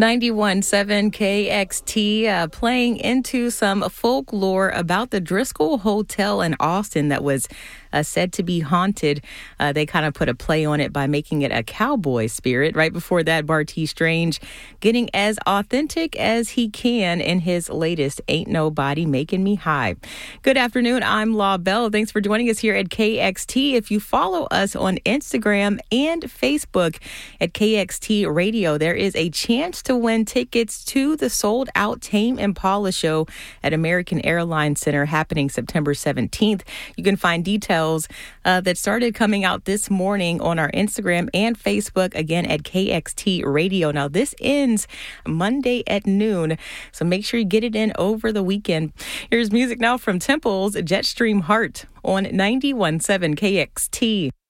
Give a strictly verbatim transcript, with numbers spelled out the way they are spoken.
ninety-one point seven K X T, uh, playing into some folklore about the Driscoll Hotel in Austin that was uh, said to be haunted. Uh, they kind of put a play on it by making it a cowboy spirit. Right before that, Bartees Strange getting as authentic as he can in his latest Ain't Nobody Making Me High. Good afternoon. I'm La Belle. Thanks for joining us here at K X T. If you follow us on Instagram and Facebook at K X T Radio, there is a chance to win tickets to the sold-out Tame Impala show at American Airlines Center happening September seventeenth. You can find details uh, that started coming out this morning on our Instagram and Facebook, again at K X T Radio. Now, this ends Monday at noon, so make sure you get it in over the weekend. Here's music now from Temple's Jetstream Heart on ninety-one point seven K X T.